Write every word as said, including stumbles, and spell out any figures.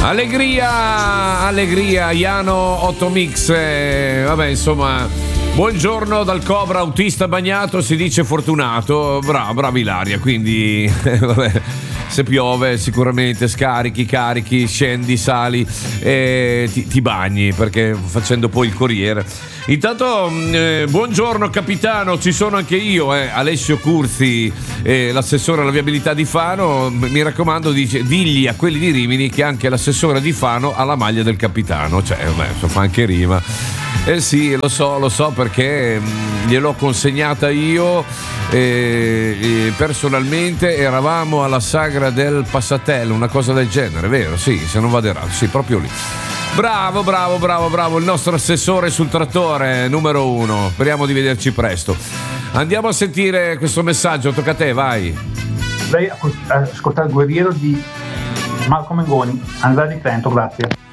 Allegria, allegria, Iano otto Mix, eh, vabbè insomma, buongiorno dal Cobra autista bagnato, si dice fortunato, bravo, bravo Ilaria, quindi vabbè, se piove sicuramente scarichi, carichi, scendi, sali e ti, ti bagni perché facendo poi il corriere. Intanto eh, buongiorno capitano, ci sono anche io, eh, Alessio Curzi, eh, l'assessore alla viabilità di Fano, mi raccomando, dice, digli a quelli di Rimini che anche l'assessore di Fano ha la maglia del capitano, cioè beh, fa anche rima. Eh sì, lo so, lo so perché mh, gliel'ho consegnata io eh, eh, personalmente, eravamo alla sagra del Passatello, una cosa del genere, vero? Sì, se non vado errato, sì, proprio lì. Bravo, bravo, bravo, bravo, il nostro assessore sul trattore numero uno. Speriamo di vederci presto. Andiamo a sentire questo messaggio, tocca a te, vai. Lei ascolta il guerriero di Marco Mengoni, Andrea di Trento, grazie.